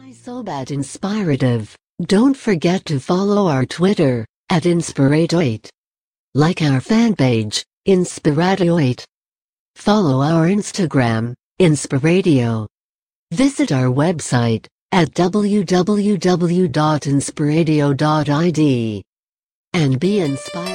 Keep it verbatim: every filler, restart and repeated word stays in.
Why so bad inspirative? Don't forget to follow our Twitter, at Inspiradoit. Like our fan page, Inspiradoit. Follow our Instagram, Inspiradio. Visit our website, at w w w dot inspiradio dot i d. And be inspired.